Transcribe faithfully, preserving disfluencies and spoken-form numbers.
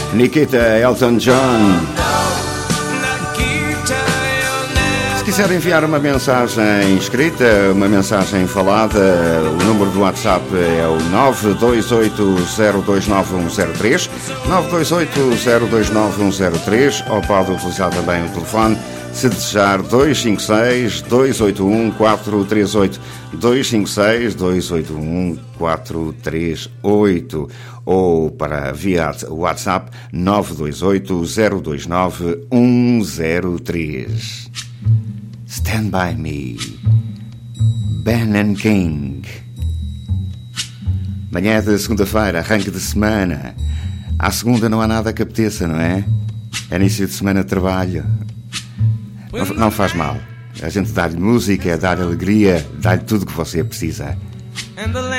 Nikita, Elton John. Se quiser enviar uma mensagem escrita, uma mensagem falada, o número do WhatsApp é o nove dois oito zero dois nove um zero três, nove dois oito zero dois nove um zero três, ou pode utilizar também o telefone, se desejar, dois cinco seis, dois oito um, quatro três oito, dois cinco seis, dois oito um, quatro três oito, ou para via WhatsApp nove dois oito zero dois nove um zero três. Stand By Me, Ben and King. Manhã de segunda-feira, arranque de semana. À segunda não há nada que apeteça, não é? É início de semana de trabalho. Não, não faz mal. A gente dá-lhe música, dá-lhe alegria, dá-lhe tudo o que você precisa.